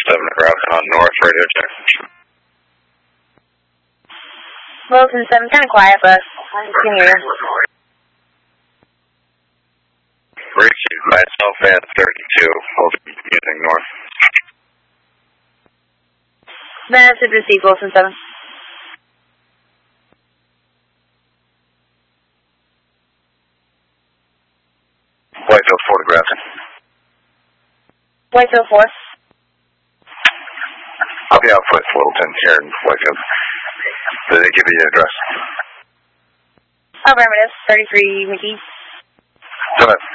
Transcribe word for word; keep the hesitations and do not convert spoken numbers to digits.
seven Grouse on North, radio check. Wilson seven, kind of quiet, but I can hear you. Reaching myself at thirty-two, we'll be using North. Message received, Wilson seven. Whitefield photographing. Whitefield four. I'll be out with Littleton here in Whitefield. Did they give you the address? Affirmative, thirty-three, Mickey. Go ahead.